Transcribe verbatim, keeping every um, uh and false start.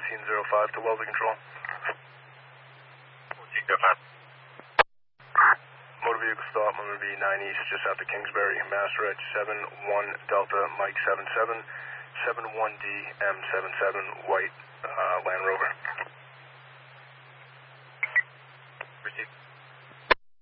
fourteen oh five to Wellesley Control. fourteen oh five. Motor vehicle stop, Motor V nine East, just after Kingsbury, Mass Red seven one Delta, Mike seven seven, seven one D M seven seven, white.